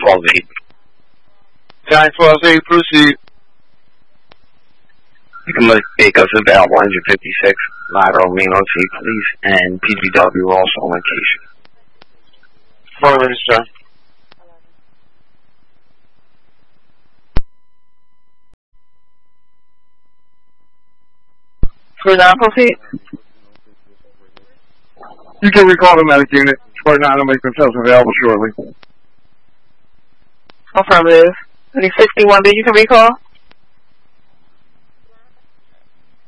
12-8. Giant 12-8, proceed. Make us available 156, lateral main OT, police, and PGW also on location. Forward, sir. For now, proceed. You can recall the medic unit. Squad 9 will make themselves available shortly. Affirmative. 61B, you can recall?